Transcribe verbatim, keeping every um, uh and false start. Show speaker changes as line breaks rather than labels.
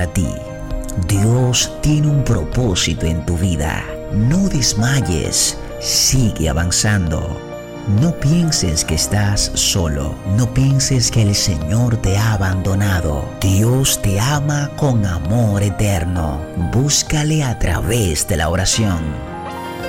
para ti. Dios tiene un propósito en tu vida. No desmayes, sigue avanzando. No pienses que estás solo, no pienses que el Señor te ha abandonado. Dios te ama con amor eterno. Búscale a través de la oración.